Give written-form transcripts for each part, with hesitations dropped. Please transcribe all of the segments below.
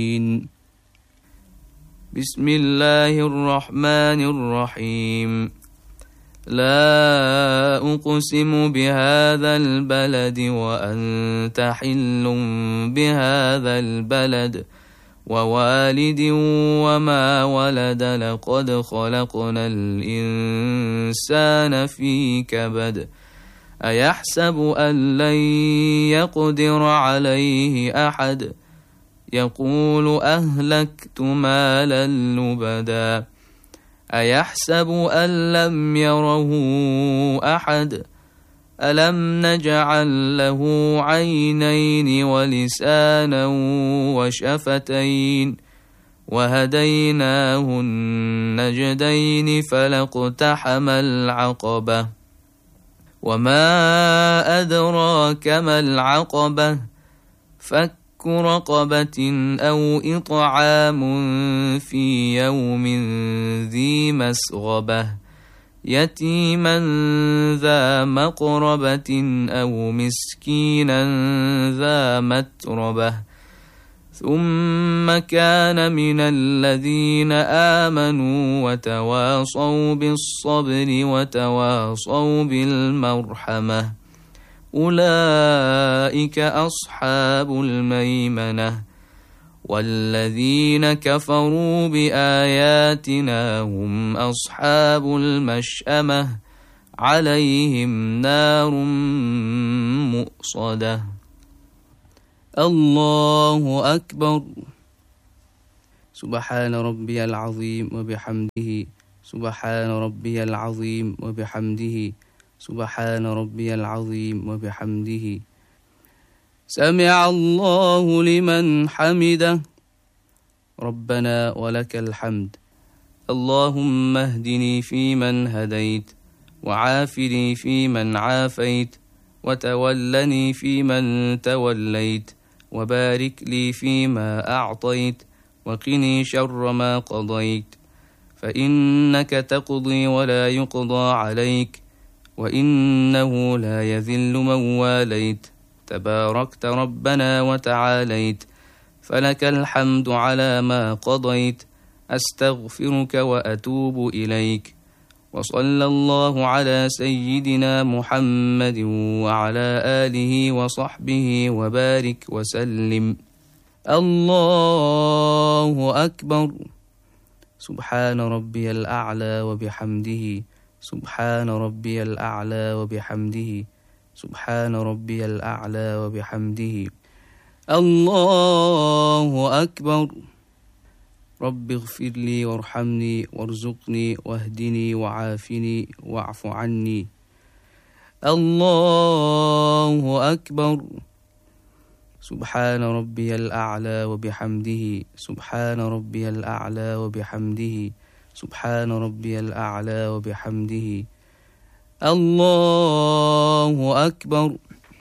بسم الله الرحمن الرحيم لا أقسم بهذا البلد وأنت حل بهذا البلد ووالد وما ولد لقد خلقنا الإنسان في كبد أيحسب أن لن يقدر عليه أحد يقول أهلكت مالا لبدا أيحسب أن لم يره أحد ألم نجعل له عينين ولسانا وشفتين وهديناه النجدين فلاقتحم العقبة وما أدراك ما العقبة فك رقبة أو إطعام في يوم ذي مسغبة يتيما ذا مقربة أو مسكينا ذا متربة ثم كان من الذين آمنوا وتواصوا بالصبر وتواصوا بالمرحمة أولئك أصحاب الميمنة والذين كفروا بآياتنا هم أصحاب المشأمة عليهم نار مؤصدة الله أكبر سبحان ربي العظيم وبحمده سبحان ربي العظيم وبحمده سبحان ربي العظيم وبحمده سمع الله لمن حمده ربنا ولك الحمد اللهم اهدني فيمن هديت وعافني فيمن عافيت وتولني فيمن توليت وبارك لي فيما أعطيت وقني شر ما قضيت فإنك تقضي ولا يقضى عليك وإنه لا يذل من واليت تباركت ربنا وتعاليت فلك الحمد على ما قضيت أستغفرك وأتوب إليك وصلى الله على سيدنا محمد وعلى آله وصحبه وبارك وسلم الله أكبر سبحان ربي الأعلى وبحمده سبحان ربي الأعلى وبحمده سبحان ربي الأعلى وبحمده الله أكبر رب اغفر لي وارحمني وارزقني واهدني وعافني واعف عني الله أكبر سبحان ربي الأعلى وبحمده سبحان ربي الأعلى وبحمده سبحان ربي الأعلى وبحمده الله أكبر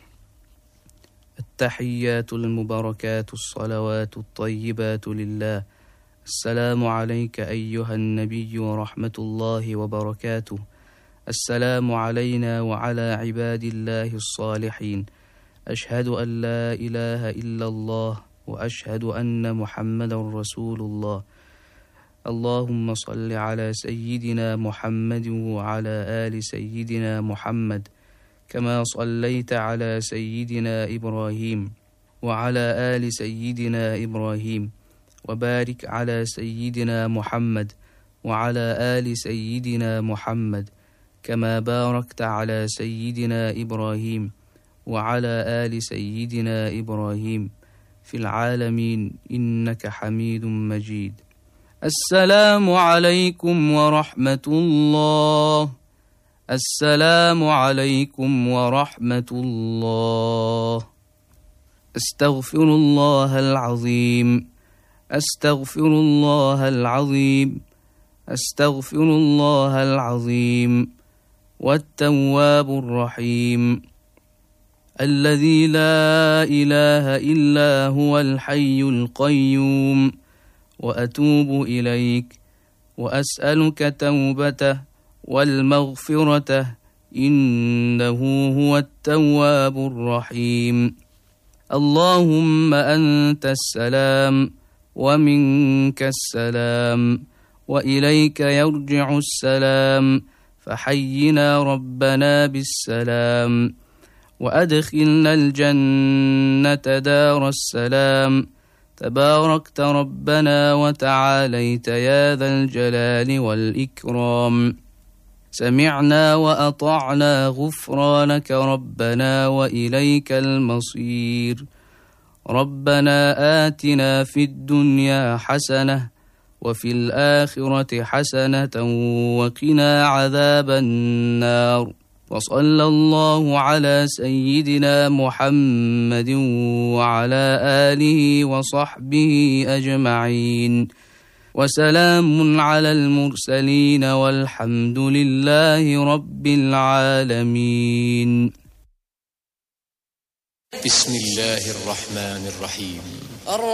التحيات المباركات الصلوات الطيبات لله السلام عليك أيها النبي ورحمة الله وبركاته السلام علينا وعلى عباد الله الصالحين أشهد أن لا إله إلا الله وأشهد أن محمدا رسول الله اللهم صل على سيدنا محمد وعلى آل سيدنا محمد كما صليت على سيدنا إبراهيم وعلى آل سيدنا إبراهيم وبارك على سيدنا محمد وعلى آل سيدنا محمد كما باركت على سيدنا إبراهيم وعلى آل سيدنا إبراهيم في العالمين إنك حميد مجيد السلام عليكم ورحمة الله السلام عليكم ورحمة الله أستغفر الله العظيم أستغفر الله العظيم أستغفر الله العظيم والتواب الرحيم الذي لا إله إلا هو الحي القيوم وأتوب إليك وأسألك توبته والمغفرة إنه هو التواب الرحيم اللهم أنت السلام ومنك السلام وإليك يرجع السلام، فحينا ربنا بالسلام وأدخلنا الجنة دار السلام. تباركت ربنا وتعاليت يا ذا الجلال والإكرام. سمعنا وأطعنا غفرانك ربنا وإليك المصير. ربنا آتنا في الدنيا حسنة وفي الآخرة حسنة وقنا عذاب النار. وصلى الله على سيدنا محمد وعلى آله وصحبه أجمعين، وسلام على المرسلين والحمد لله رب العالمين. بسم الله الرحمن الرحيم.